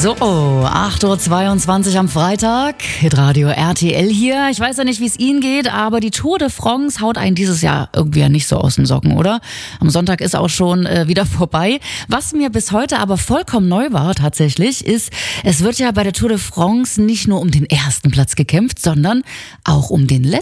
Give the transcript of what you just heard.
So, 8.22 Uhr am Freitag, Hitradio RTL hier. Ich weiß ja nicht, wie es Ihnen geht, aber die Tour de France haut einen dieses Jahr irgendwie ja nicht so aus den Socken, oder? Am Sonntag ist auch schon wieder vorbei. Was mir bis heute aber vollkommen neu war tatsächlich, ist, es wird ja bei der Tour de France nicht nur um den ersten Platz gekämpft, sondern auch um den letzten.